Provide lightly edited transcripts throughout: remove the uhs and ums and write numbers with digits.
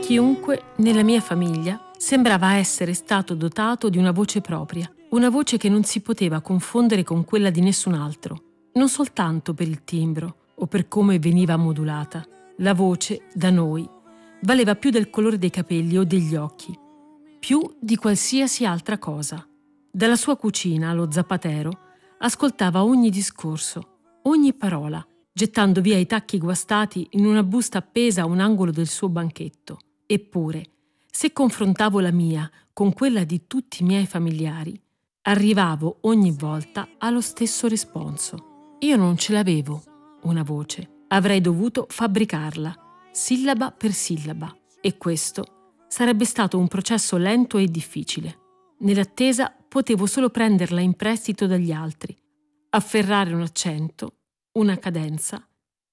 Chiunque nella mia famiglia sembrava essere stato dotato di una voce propria, una voce che non si poteva confondere con quella di nessun altro, non soltanto per il timbro o per come veniva modulata. La voce, da noi, valeva più del colore dei capelli o degli occhi, più di qualsiasi altra cosa. Dalla sua cucina allo Zapatero ascoltava ogni discorso, ogni parola, gettando via i tacchi guastati in una busta appesa a un angolo del suo banchetto. Eppure, se confrontavo la mia con quella di tutti i miei familiari, arrivavo ogni volta allo stesso responso. Io non ce l'avevo una voce, avrei dovuto fabbricarla, sillaba per sillaba, e questo sarebbe stato un processo lento e difficile. Nell'attesa potevo solo prenderla in prestito dagli altri, afferrare un accento, una cadenza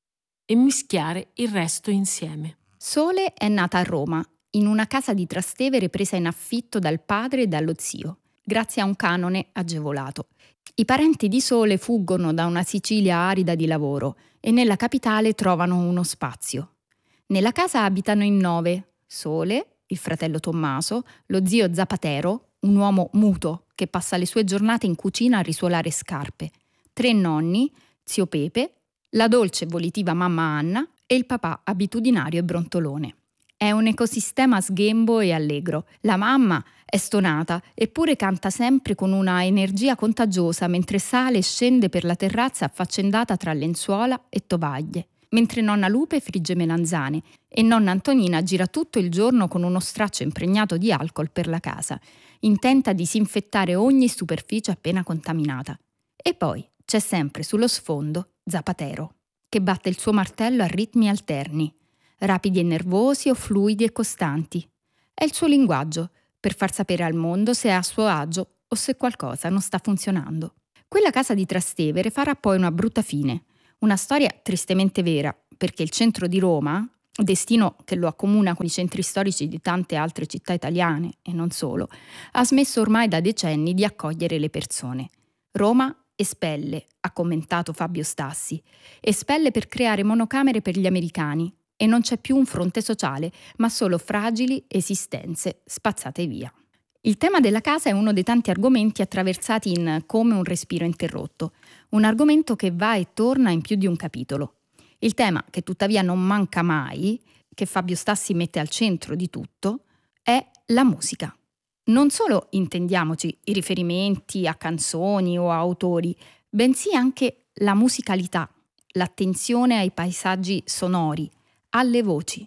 e mischiare il resto insieme. Sole è nata a Roma, in una casa di Trastevere presa in affitto dal padre e dallo zio, grazie a un canone agevolato. I parenti di Sole fuggono da una Sicilia arida di lavoro e nella capitale trovano uno spazio. Nella casa abitano in 9: Sole, il fratello Tommaso, lo zio Zapatero, un uomo muto che passa le sue giornate in cucina a risuolare scarpe, 3 nonni, zio Pepe, la dolce e volitiva mamma Anna e il papà abitudinario e brontolone. È un ecosistema sghembo e allegro. La mamma è stonata, eppure canta sempre con una energia contagiosa mentre sale e scende per la terrazza affaccendata tra lenzuola e tovaglie, mentre nonna Lupe frigge melanzane e nonna Antonina gira tutto il giorno con uno straccio impregnato di alcol per la casa, intenta di disinfettare ogni superficie appena contaminata. E poi c'è sempre sullo sfondo Zapatero, che batte il suo martello a ritmi alterni, rapidi e nervosi o fluidi e costanti. È il suo linguaggio per far sapere al mondo se è a suo agio o se qualcosa non sta funzionando. Quella casa di Trastevere farà poi una brutta fine, una storia tristemente vera, perché il centro di Roma, destino che lo accomuna con i centri storici di tante altre città italiane e non solo, ha smesso ormai da decenni di accogliere le persone. Roma espelle, ha commentato Fabio Stassi, espelle per creare monocamere per gli americani e non c'è più un fronte sociale, ma solo fragili esistenze spazzate via. Il tema della casa è uno dei tanti argomenti attraversati in Come un respiro interrotto, un argomento che va e torna in più di un capitolo. Il tema che tuttavia non manca mai, che Fabio Stassi mette al centro di tutto, è la musica. Non solo, intendiamoci, i riferimenti a canzoni o a autori, bensì anche la musicalità, l'attenzione ai paesaggi sonori, alle voci.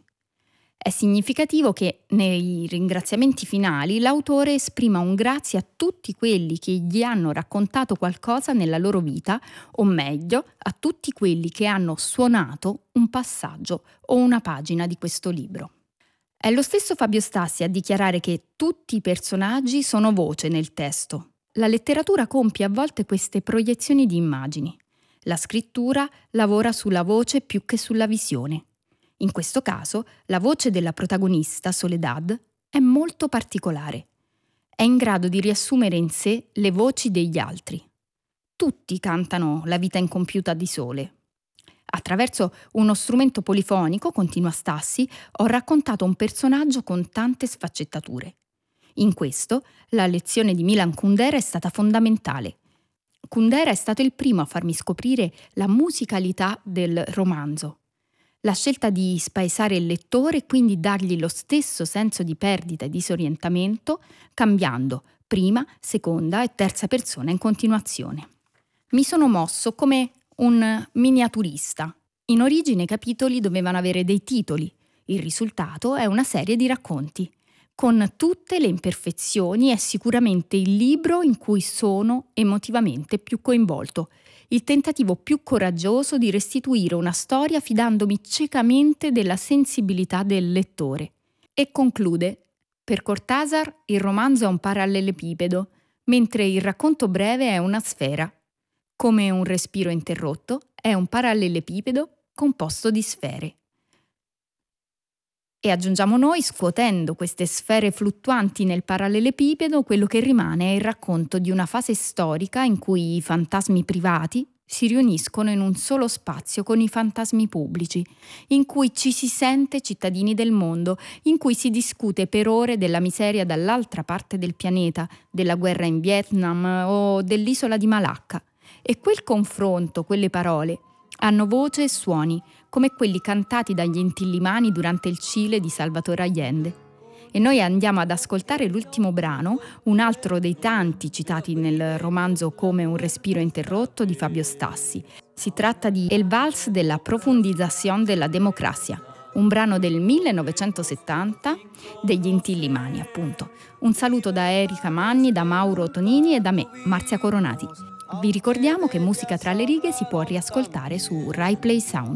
È significativo che nei ringraziamenti finali l'autore esprima un grazie a tutti quelli che gli hanno raccontato qualcosa nella loro vita, o meglio, a tutti quelli che hanno suonato un passaggio o una pagina di questo libro. È lo stesso Fabio Stassi a dichiarare che tutti i personaggi sono voce nel testo. La letteratura compie a volte queste proiezioni di immagini. La scrittura lavora sulla voce più che sulla visione. In questo caso, la voce della protagonista, Soledad, è molto particolare. È in grado di riassumere in sé le voci degli altri. Tutti cantano la vita incompiuta di Sole. Attraverso uno strumento polifonico, continua Stassi, ho raccontato un personaggio con tante sfaccettature. In questo, la lezione di Milan Kundera è stata fondamentale. Kundera è stato il primo a farmi scoprire la musicalità del romanzo. La scelta di spaesare il lettore e quindi dargli lo stesso senso di perdita e disorientamento, cambiando prima, seconda e terza persona in continuazione. Mi sono mosso come un miniaturista. In origine i capitoli dovevano avere dei titoli. Il risultato è una serie di racconti. Con tutte le imperfezioni è sicuramente il libro in cui sono emotivamente più coinvolto, il tentativo più coraggioso di restituire una storia fidandomi ciecamente della sensibilità del lettore. E conclude: per Cortázar il romanzo è un parallelepipedo, mentre il racconto breve è una sfera. Come un respiro interrotto è un parallelepipedo composto di sfere. E aggiungiamo noi, scuotendo queste sfere fluttuanti nel parallelepipedo, quello che rimane è il racconto di una fase storica in cui i fantasmi privati, si riuniscono in un solo spazio con i fantasmi pubblici, in cui ci si sente cittadini del mondo, in cui si discute per ore della miseria dall'altra parte del pianeta, della guerra in Vietnam o dell'isola di Malacca. E quel confronto, quelle parole, hanno voce e suoni, come quelli cantati dagli intillimani durante il Cile di Salvatore Allende. E noi andiamo ad ascoltare l'ultimo brano, un altro dei tanti citati nel romanzo Come un respiro interrotto di Fabio Stassi. Si tratta di El Vals de la Profundización de la Democracia, un brano del 1970 degli Intillimani, appunto. Un saluto da Erika Manni, da Mauro Tonini e da me, Marzia Coronati. Vi ricordiamo che Musica tra le righe si può riascoltare su Rai Play Sound.